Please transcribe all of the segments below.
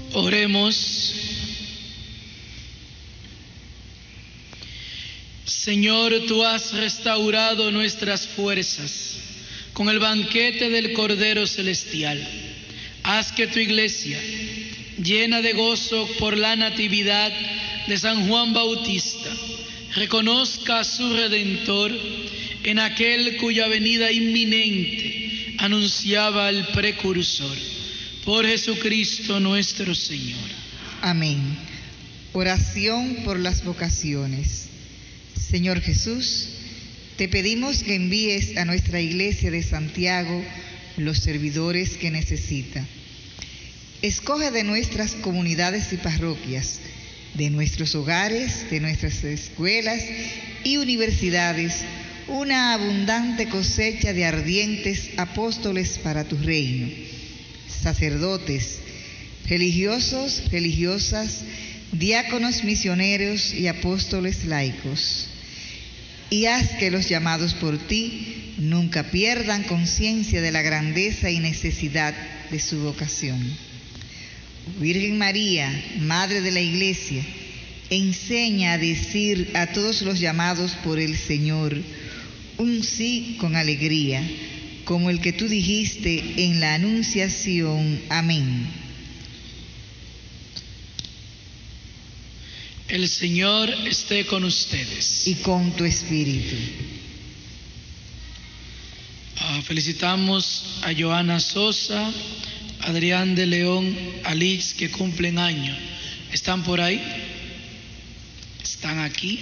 Oremos. Señor, tú has restaurado nuestras fuerzas con el banquete del Cordero Celestial. Haz que tu iglesia, llena de gozo por la natividad de San Juan Bautista, reconozca a su Redentor en aquel cuya venida inminente anunciaba el precursor. Por Jesucristo nuestro Señor. Amén. Oración por las vocaciones. Señor Jesús, te pedimos que envíes a nuestra iglesia de Santiago los servidores que necesita. Escoge de nuestras comunidades y parroquias, de nuestros hogares, de nuestras escuelas y universidades, una abundante cosecha de ardientes apóstoles para tu reino, sacerdotes, religiosos, religiosas, diáconos, misioneros y apóstoles laicos. Y haz que los llamados por ti nunca pierdan conciencia de la grandeza y necesidad de su vocación. Virgen María, Madre de la Iglesia, enseña a decir a todos los llamados por el Señor un sí con alegría, como el que tú dijiste en la Anunciación. Amén. El Señor esté con ustedes. Y con tu espíritu. Felicitamos a Joana Sosa, Adrián de León, Alix, que cumplen año. ¿Están por ahí? ¿Están aquí?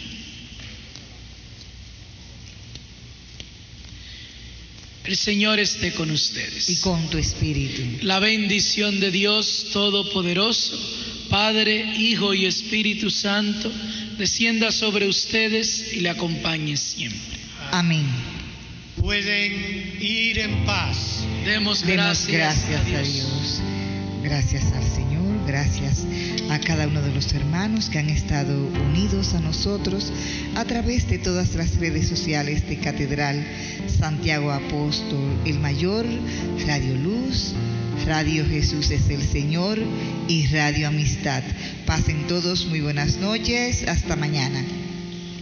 El Señor esté con ustedes. Y con tu espíritu. La bendición de Dios Todopoderoso, Padre, Hijo y Espíritu Santo, descienda sobre ustedes y le acompañe siempre. Amén. Pueden ir en paz. Demos gracias a Dios. Gracias al Señor, gracias a cada uno de los hermanos que han estado unidos a nosotros a través de todas las redes sociales de Catedral Santiago Apóstol el Mayor, Radio Luz, Radio Jesús es el Señor y Radio Amistad. Pasen todos muy buenas noches, hasta mañana.